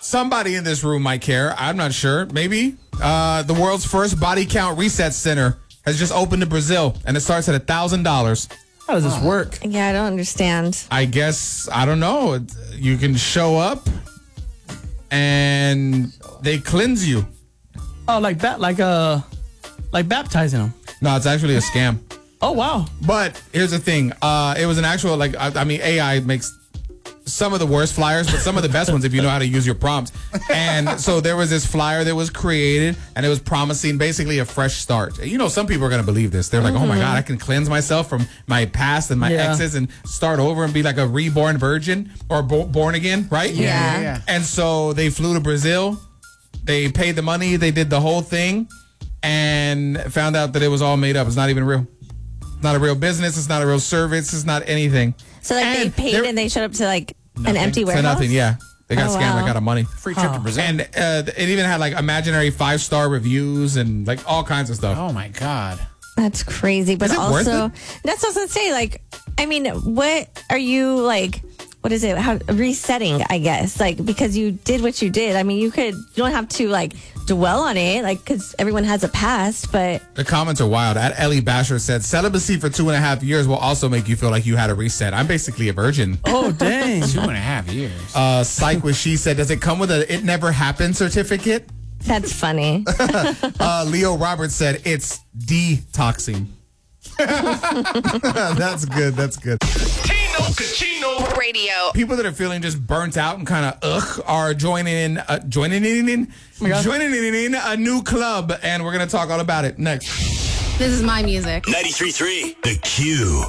somebody in this room might care. I'm not sure. Maybe. The world's first body count reset center has just opened in Brazil, and it starts at $1,000. How does this work? Yeah, I don't understand. I guess, I don't know. You can show up, and they cleanse you. Oh, like baptizing them. No, it's actually a scam. Oh, wow. But here's the thing. It was an actual, AI makes some of the worst flyers, but some of the best ones if you know how to use your prompts. And so there was this flyer that was created, and it was promising basically a fresh start. You know, some people are going to believe this. They're like, oh my God, I can cleanse myself from my past and my exes and start over and be like a reborn virgin or born again, right? Yeah. And so they flew to Brazil. They paid the money. They did the whole thing and found out that it was all made up. It's not even real. It's not a real business. It's not a real service. It's not anything. So they paid and they showed up to an empty warehouse? To nothing, yeah. They got scammed wow. like out of money. Free trip to Brazil. And it even had like imaginary 5-star reviews and like all kinds of stuff. Oh my God. That's crazy. But Is it worth also, it? that's what I was going to say. Like, I mean, what are you what is it? How resetting, I guess, because you did what you did. I mean, you don't have to dwell on it, because everyone has a past, but. The comments are wild. At Ellie Basher said, celibacy for 2.5 years will also make you feel like you had a reset. I'm basically a virgin. Oh, dang. 2.5 years. Psych was she said, does it come with a it never happened certificate? That's funny. Leo Roberts said, it's detoxing. That's good. That's good. Tino Cucino Radio. People that are feeling just burnt out and kind of are joining in a new club, and we're gonna talk all about it next. This is my music. 93.3 The Q.